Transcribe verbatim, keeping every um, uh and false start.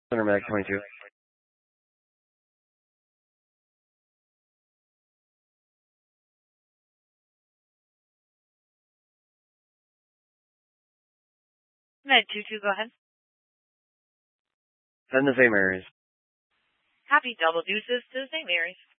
Center Mac twenty-two. Med two two, go ahead. Send the Saint Mary's. Happy double deuces to the Saint Mary's.